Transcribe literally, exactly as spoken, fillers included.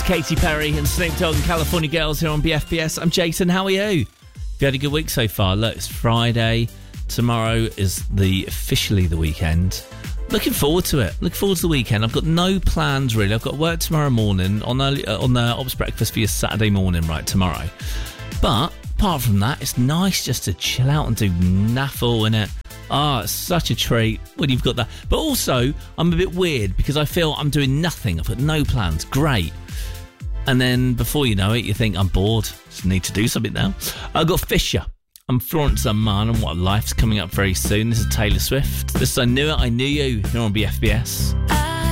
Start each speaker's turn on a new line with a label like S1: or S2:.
S1: Katy Perry and Snoop Dogg and California Girls here on B F B S. I'm Jason. How are you? Have you had a good week so far? Look, it's Friday. Tomorrow is the officially the weekend. Looking forward to it. Looking forward to the weekend. I've got no plans really. I've got work tomorrow morning on early, uh, on the Ops Breakfast for your Saturday morning, right, tomorrow. But apart from that, it's nice just to chill out and do naffle, innit? Ah, oh, it's such a treat when you've got that. But also, I'm a bit weird because I feel I'm doing nothing. I've got no plans. Great. And then before you know it, you think, I'm bored. Just need to do something now. I've got Fisher. I'm Florence Unman, and what life's coming up very soon. This is Taylor Swift. This is I Knew It, I Knew You here on B F B S.